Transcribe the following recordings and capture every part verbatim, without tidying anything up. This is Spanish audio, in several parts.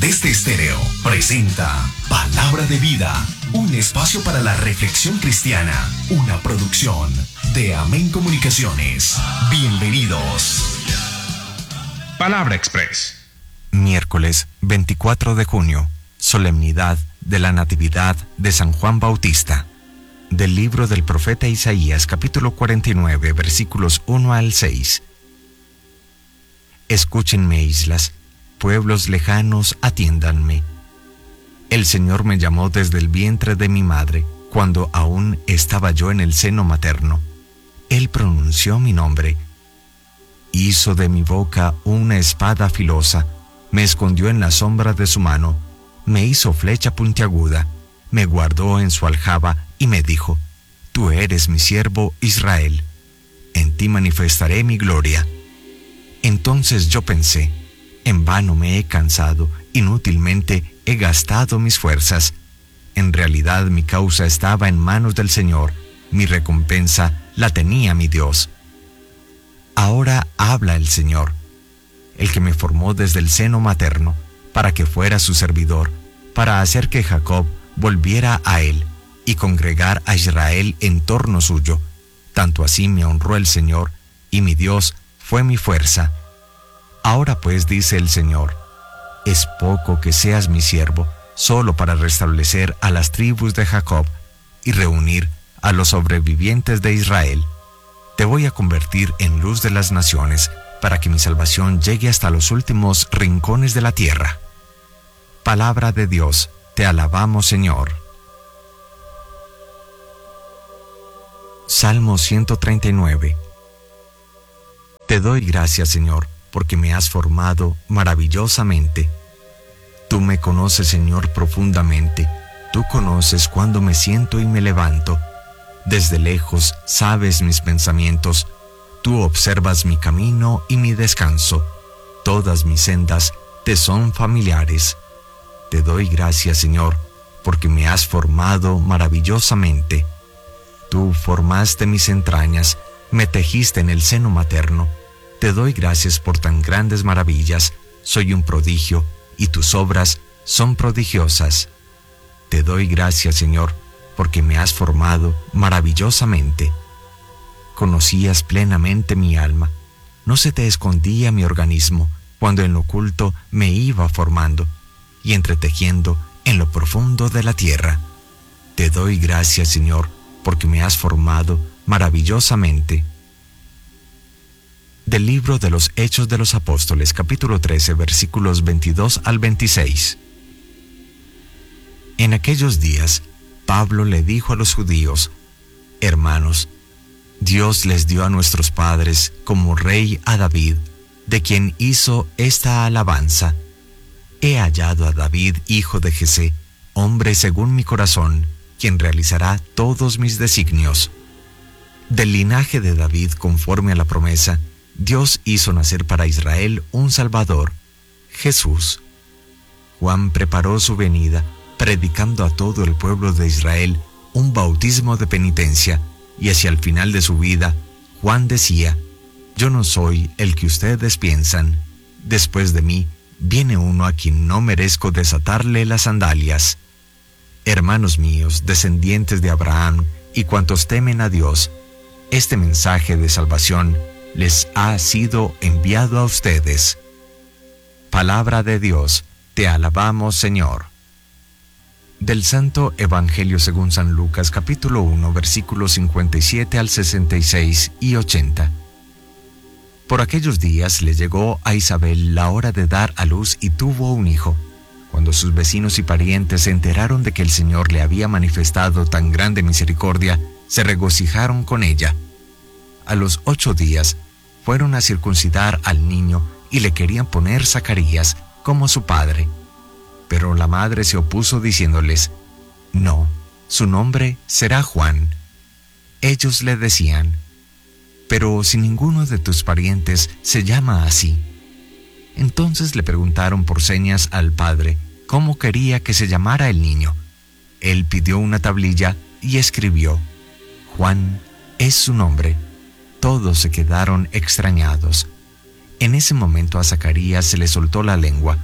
Conteste Estéreo presenta Palabra de Vida, un espacio para la reflexión cristiana, una producción de Amén Comunicaciones. Bienvenidos. Palabra Express. Miércoles veinticuatro de junio, solemnidad de la Natividad de San Juan Bautista. Del libro del profeta Isaías, capítulo cuarenta y nueve, versículos uno al seis. Escúchenme, islas, pueblos lejanos, atiéndanme. El Señor me llamó desde el vientre de mi madre, cuando aún estaba yo en el seno materno. Él pronunció mi nombre. Hizo de mi boca una espada filosa, me escondió en la sombra de su mano, me hizo flecha puntiaguda, me guardó en su aljaba y me dijo: Tú eres mi siervo Israel, en ti manifestaré mi gloria. Entonces yo pensé: en vano me he cansado, inútilmente he gastado mis fuerzas. En realidad mi causa estaba en manos del Señor, mi recompensa la tenía mi Dios. Ahora habla el Señor, el que me formó desde el seno materno, para que fuera su servidor, para hacer que Jacob volviera a él y congregar a Israel en torno suyo. Tanto así me honró el Señor, y mi Dios fue mi fuerza. Ahora pues, dice el Señor, es poco que seas mi siervo, solo para restablecer a las tribus de Jacob y reunir a los sobrevivientes de Israel. Te voy a convertir en luz de las naciones, para que mi salvación llegue hasta los últimos rincones de la tierra. Palabra de Dios, te alabamos, Señor. Salmo ciento treinta y nueve. Te doy gracias, Señor, porque me has formado maravillosamente. Tú me conoces, Señor, profundamente. Tú conoces cuando me siento y me levanto. Desde lejos sabes mis pensamientos. Tú observas mi camino y mi descanso. Todas mis sendas te son familiares. Te doy gracias, Señor, porque me has formado maravillosamente. Tú formaste mis entrañas, me tejiste en el seno materno. Te doy gracias por tan grandes maravillas. Soy un prodigio, y tus obras son prodigiosas. Te doy gracias, Señor, porque me has formado maravillosamente. Conocías plenamente mi alma. No se te escondía mi organismo cuando en lo oculto me iba formando y entretejiendo en lo profundo de la tierra. Te doy gracias, Señor, porque me has formado maravillosamente. Del libro de los Hechos de los Apóstoles, capítulo trece, versículos veintidós al veintiséis. En aquellos días, Pablo le dijo a los judíos: Hermanos, Dios les dio a nuestros padres como rey a David, de quien hizo esta alabanza: He hallado a David, hijo de Jesé, hombre según mi corazón, quien realizará todos mis designios. Del linaje de David, conforme a la promesa, Dios hizo nacer para Israel un Salvador, Jesús. Juan preparó su venida, predicando a todo el pueblo de Israel un bautismo de penitencia, y hacia el final de su vida, Juan decía: Yo no soy el que ustedes piensan. Después de mí, viene uno a quien no merezco desatarle las sandalias. Hermanos míos, descendientes de Abraham, y cuantos temen a Dios, este mensaje de salvación les ha sido enviado a ustedes. Palabra de Dios, te alabamos, Señor. Del Santo Evangelio según San Lucas, capítulo uno, versículos cincuenta y siete al sesenta y seis y ochenta. Por aquellos días le llegó a Isabel la hora de dar a luz y tuvo un hijo. Cuando sus vecinos y parientes se enteraron de que el Señor le había manifestado tan grande misericordia, se regocijaron con ella. A los ocho días fueron a circuncidar al niño y le querían poner Zacarías como su padre. Pero la madre se opuso diciéndoles: No, su nombre será Juan. Ellos le decían: Pero si ninguno de tus parientes se llama así. Entonces le preguntaron por señas al padre cómo quería que se llamara el niño. Él pidió una tablilla y escribió: Juan es su nombre. Todos se quedaron extrañados. En ese momento a Zacarías se le soltó la lengua,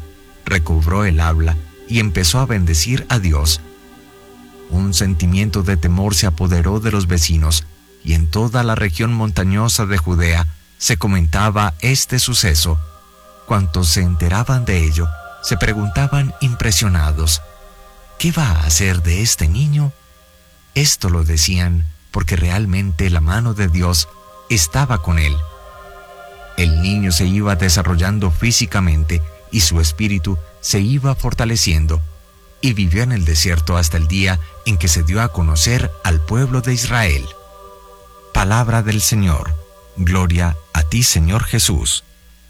recobró el habla y empezó a bendecir a Dios. Un sentimiento de temor se apoderó de los vecinos, y en toda la región montañosa de Judea se comentaba este suceso. Cuantos se enteraban de ello, se preguntaban impresionados: ¿qué va a hacer de este niño? Esto lo decían porque realmente la mano de Dios estaba con él. El niño se iba desarrollando físicamente y su espíritu se iba fortaleciendo, y vivió en el desierto hasta el día en que se dio a conocer al pueblo de Israel. Palabra del Señor. Gloria a ti, Señor Jesús.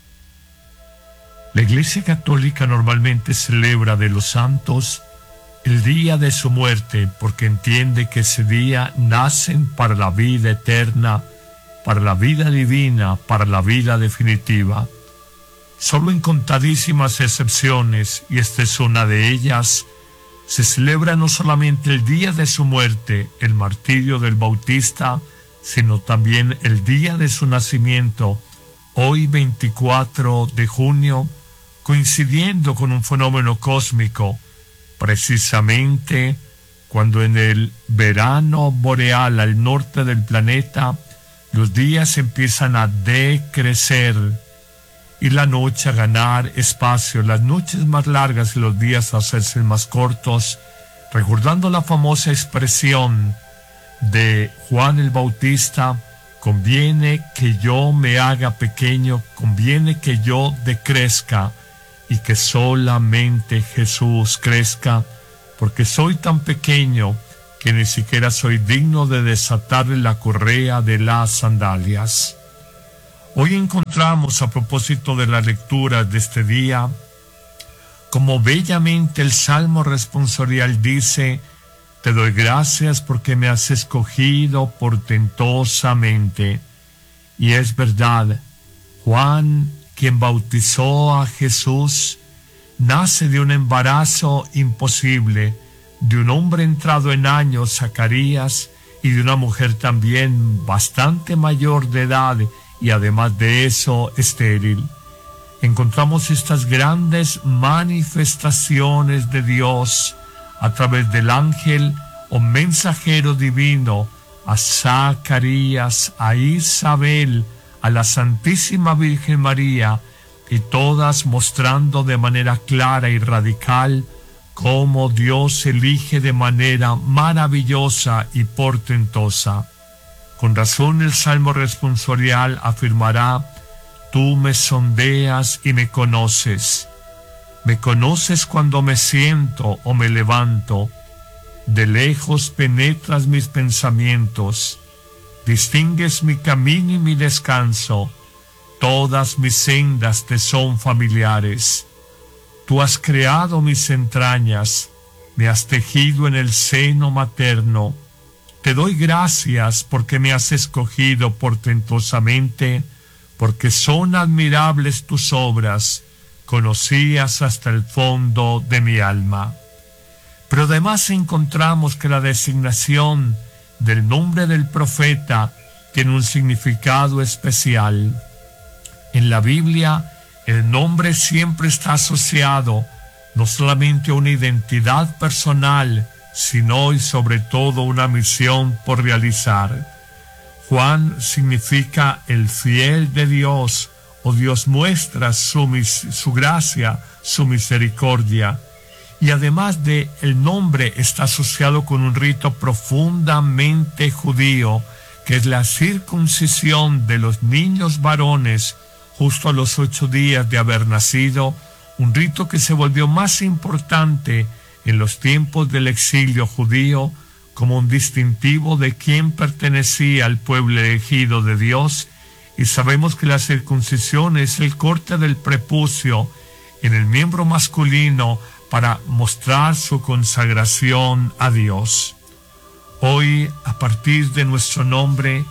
La Iglesia Católica normalmente celebra de los santos el día de su muerte, porque entiende que ese día nacen para la vida eterna, para la vida divina, para la vida definitiva. Solo en contadísimas excepciones, y esta es una de ellas, se celebra no solamente el día de su muerte, el martirio del Bautista, sino también el día de su nacimiento, hoy veinticuatro de junio, coincidiendo con un fenómeno cósmico, precisamente cuando en el verano boreal al norte del planeta los días empiezan a decrecer y la noche a ganar espacio, las noches más largas y los días a hacerse más cortos, recordando la famosa expresión de Juan el Bautista: conviene que yo me haga pequeño, conviene que yo decrezca y que solamente Jesús crezca, porque soy tan pequeño que ni siquiera soy digno de desatarle la correa de las sandalias. Hoy encontramos, a propósito de la lectura de este día, como bellamente el Salmo responsorial dice: te doy gracias porque me has escogido portentosamente. Y es verdad, Juan, quien bautizó a Jesús, nace de un embarazo imposible, de un hombre entrado en años, Zacarías, y de una mujer también bastante mayor de edad, y además de eso, estéril. Encontramos estas grandes manifestaciones de Dios a través del ángel o mensajero divino a Zacarías, a Isabel, a la Santísima Virgen María, y todas mostrando de manera clara y radical cómo Dios elige de manera maravillosa y portentosa. Con razón el Salmo responsorial afirmará: tú me sondeas y me conoces. Me conoces cuando me siento o me levanto. De lejos penetras mis pensamientos. Distingues mi camino y mi descanso. Todas mis sendas te son familiares. Tú has creado mis entrañas. Me has tejido en el seno materno. Te doy gracias porque me has escogido portentosamente, porque son admirables tus obras, conocías hasta el fondo de mi alma. Pero además encontramos que la designación del nombre del profeta tiene un significado especial. En la Biblia, el nombre siempre está asociado no solamente a una identidad personal, sino y sobre todo una misión por realizar. Juan significa el fiel de Dios, o Dios muestra su, mis, su gracia, su misericordia. Y además de el nombre está asociado con un rito profundamente judío, que es la circuncisión de los niños varones justo a los ocho días de haber nacido, un rito que se volvió más importante en los tiempos del exilio judío como un distintivo de quién pertenecía al pueblo elegido de Dios. Y sabemos que la circuncisión es el corte del prepucio en el miembro masculino para mostrar su consagración a Dios. Hoy, a partir de nuestro nombre,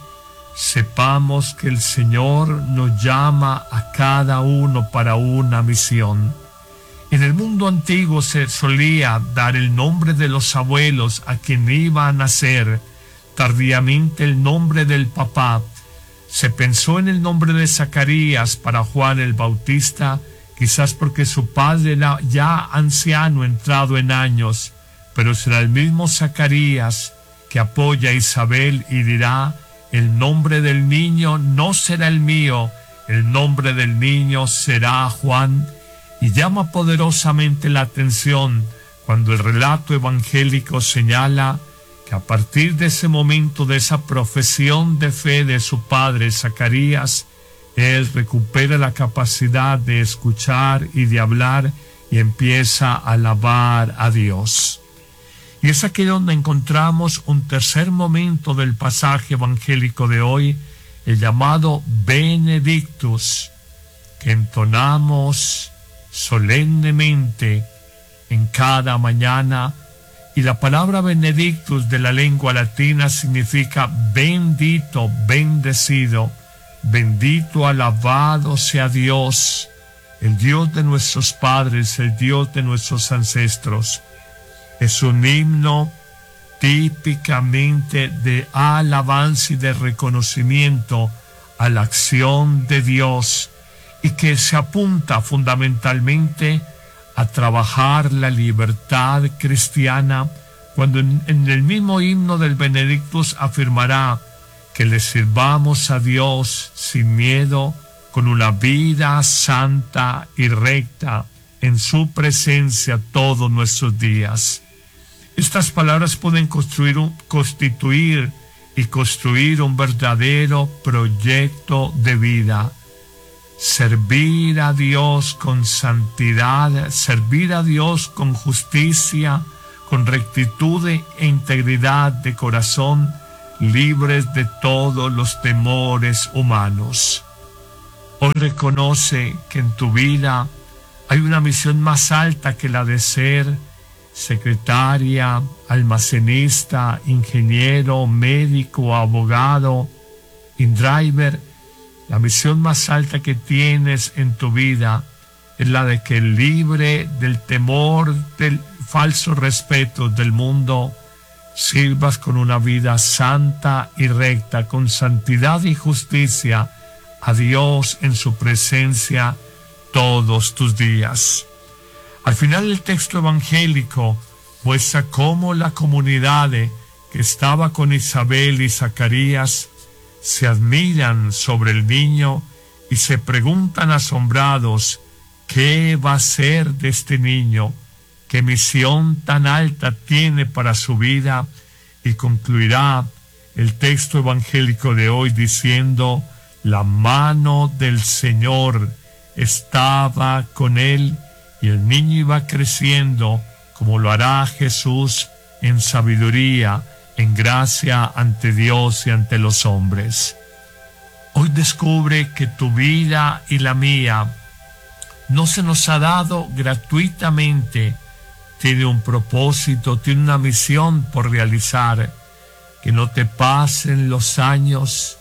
sepamos que el Señor nos llama a cada uno para una misión. En el mundo antiguo se solía dar el nombre de los abuelos a quien iba a nacer, tardíamente el nombre del papá. Se pensó en el nombre de Zacarías para Juan el Bautista, quizás porque su padre era ya anciano, entrado en años, pero será el mismo Zacarías que apoya a Isabel y dirá: el nombre del niño no será el mío, el nombre del niño será Juan, y llama poderosamente la atención cuando el relato evangélico señala que a partir de ese momento, de esa profesión de fe de su padre Zacarías, él recupera la capacidad de escuchar y de hablar y empieza a alabar a Dios. Y es aquí donde encontramos un tercer momento del pasaje evangélico de hoy, el llamado Benedictus, que entonamos solemnemente en cada mañana. Y la palabra Benedictus de la lengua latina significa bendito, bendecido, bendito, alabado sea Dios, el Dios de nuestros padres, el Dios de nuestros ancestros. Es un himno típicamente de alabanza y de reconocimiento a la acción de Dios, y que se apunta fundamentalmente a trabajar la libertad cristiana, cuando en, en el mismo himno del Benedictus afirmará que le sirvamos a Dios sin miedo, con una vida santa y recta en su presencia todos nuestros días. Estas palabras pueden construir un, constituir y construir un verdadero proyecto de vida. Servir a Dios con santidad, servir a Dios con justicia, con rectitud e integridad de corazón, libres de todos los temores humanos. Hoy reconoce que en tu vida hay una misión más alta que la de ser secretaria, almacenista, ingeniero, médico, abogado, InDriver. La misión más alta que tienes en tu vida es la de que, libre del temor, del falso respeto del mundo, sirvas con una vida santa y recta, con santidad y justicia, a Dios en su presencia todos tus días. Al final el texto evangélico muestra cómo la comunidad que estaba con Isabel y Zacarías se admiran sobre el niño y se preguntan asombrados: ¿qué va a ser de este niño? ¿Qué misión tan alta tiene para su vida? Y concluirá el texto evangélico de hoy diciendo: la mano del Señor estaba con él, y el niño iba creciendo, como lo hará Jesús, en sabiduría, en gracia ante Dios y ante los hombres. Hoy descubre que tu vida y la mía no se nos ha dado gratuitamente. Tiene un propósito, tiene una misión por realizar. Que no te pasen los años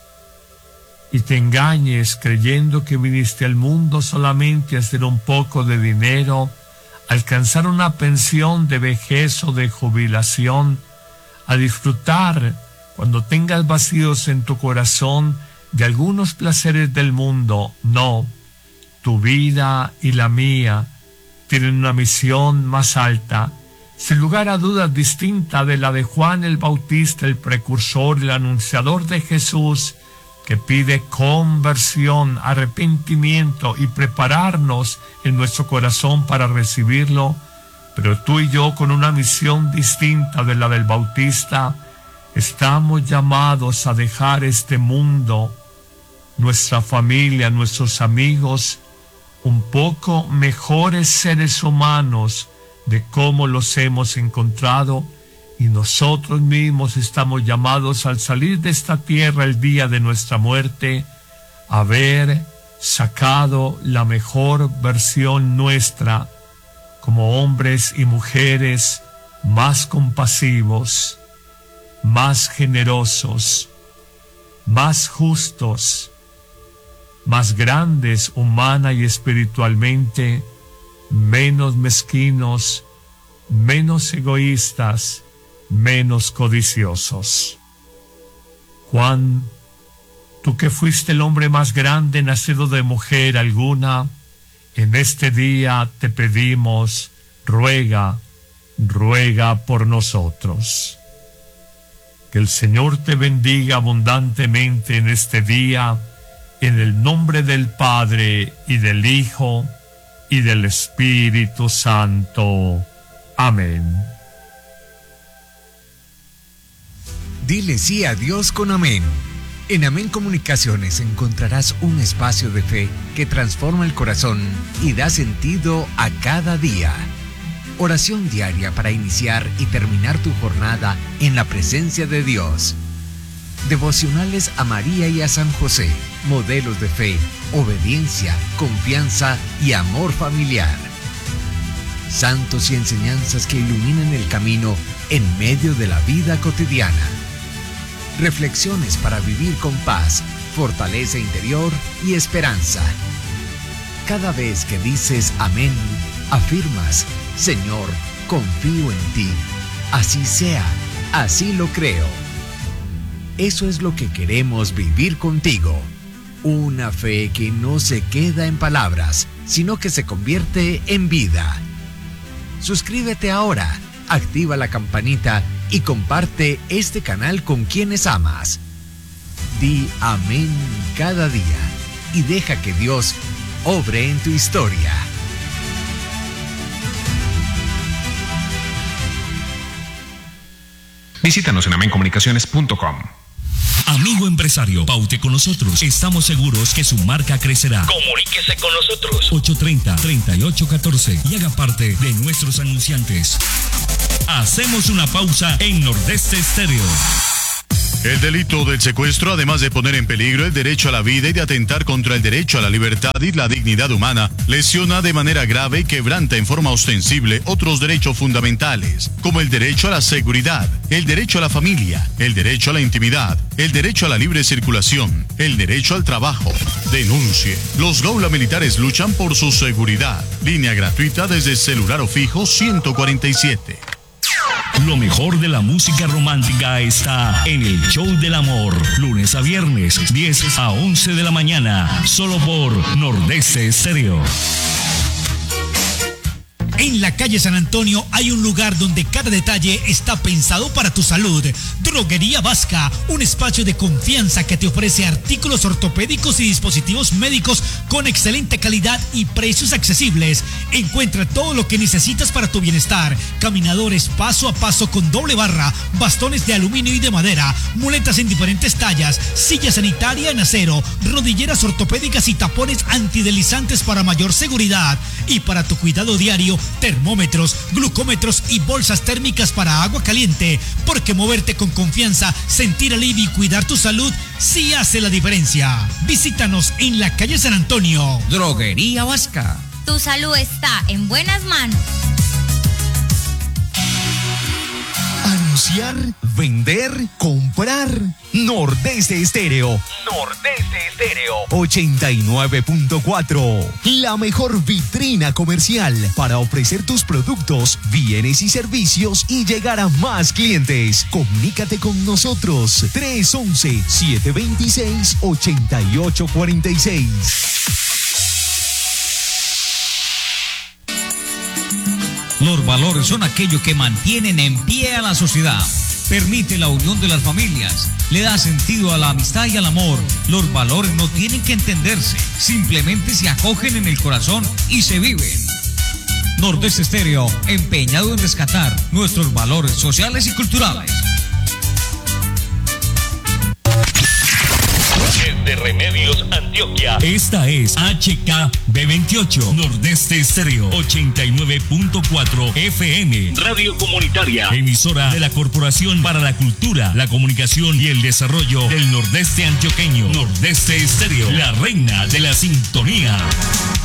y te engañes creyendo que viniste al mundo solamente a hacer un poco de dinero, alcanzar una pensión de vejez o de jubilación, a disfrutar, cuando tengas vacíos en tu corazón, de algunos placeres del mundo. No, tu vida y la mía tienen una misión más alta, sin lugar a dudas distinta de la de Juan el Bautista, el precursor, el anunciador de Jesús, que pide conversión, arrepentimiento y prepararnos en nuestro corazón para recibirlo. Pero tú y yo, con una misión distinta de la del Bautista, estamos llamados a dejar este mundo, nuestra familia, nuestros amigos, un poco mejores seres humanos de cómo los hemos encontrado, y nosotros mismos estamos llamados, al salir de esta tierra el día de nuestra muerte, a haber sacado la mejor versión nuestra, como hombres y mujeres más compasivos, más generosos, más justos, más grandes humana y espiritualmente, menos mezquinos, menos egoístas, menos codiciosos. Juan, tú que fuiste el hombre más grande nacido de mujer alguna, En este día te pedimos, ruega, ruega por nosotros. Que el Señor te bendiga abundantemente en este día, en el nombre del Padre, y del Hijo, y del Espíritu Santo. Amén. Dile sí a Dios con amén. En Amén Comunicaciones encontrarás un espacio de fe que transforma el corazón y da sentido a cada día. Oración diaria para iniciar y terminar tu jornada en la presencia de Dios. Devocionales a María y a San José, modelos de fe, obediencia, confianza y amor familiar. Santos y enseñanzas que iluminan el camino en medio de la vida cotidiana. Reflexiones para vivir con paz, fortaleza interior y esperanza. Cada vez que dices amén, afirmas, Señor, confío en ti. Así sea, así lo creo. Eso es lo que queremos vivir contigo. Una fe que no se queda en palabras, sino que se convierte en vida. Suscríbete ahora, activa la campanita y comparte este canal con quienes amas. Di amén cada día y deja que Dios obre en tu historia. Visítanos en amen comunicaciones punto com. Amigo empresario, paute con nosotros. Estamos seguros que su marca crecerá. Comuníquese con nosotros. ocho treinta, treinta y ocho catorce y haga parte de nuestros anunciantes. Hacemos una pausa en Nordeste Estéreo. El delito del secuestro, además de poner en peligro el derecho a la vida y de atentar contra el derecho a la libertad y la dignidad humana, lesiona de manera grave y quebranta en forma ostensible otros derechos fundamentales, como el derecho a la seguridad, el derecho a la familia, el derecho a la intimidad, el derecho a la libre circulación, el derecho al trabajo. Denuncie. Los Gaula Militares luchan por su seguridad. Línea gratuita desde celular o fijo ciento cuarenta y siete. Lo mejor de la música romántica está en el Show del Amor. Lunes a viernes, diez a once de la mañana. Solo por Nordeste Estéreo. En la calle San Antonio hay un lugar donde cada detalle está pensado para tu salud. Droguería Vasca, un espacio de confianza que te ofrece artículos ortopédicos y dispositivos médicos con excelente calidad y precios accesibles. Encuentra todo lo que necesitas para tu bienestar. Caminadores paso a paso con doble barra, bastones de aluminio y de madera, muletas en diferentes tallas, silla sanitaria en acero, rodilleras ortopédicas y tapones antideslizantes para mayor seguridad. Y para tu cuidado diario, termómetros, glucómetros y bolsas térmicas para agua caliente, porque moverte con confianza, sentir alivio y cuidar tu salud sí hace la diferencia. Visítanos en la calle San Antonio. Droguería Vasca. Tu salud está en buenas manos. Anunciar, vender, comprar. Nordeste Estéreo. Nordeste Estéreo. ochenta y nueve punto cuatro. La mejor vitrina comercial para ofrecer tus productos, bienes y servicios y llegar a más clientes. Comunícate con nosotros. tres once, siete veintiséis, ochenta y ocho cuarenta y seis. Los valores son aquello que mantienen en pie a la sociedad. Permite la unión de las familias, le da sentido a la amistad y al amor. Los valores no tienen que entenderse, simplemente se acogen en el corazón y se viven. Nordeste Estéreo, empeñado en rescatar nuestros valores sociales y culturales. De Remedios Antioquia. Esta es H K B veintiocho, Nordeste Estéreo, ochenta y nueve punto cuatro F M. Radio Comunitaria. Emisora de la Corporación para la Cultura, la Comunicación y el Desarrollo del Nordeste Antioqueño. Nordeste Estéreo, la reina de la sintonía.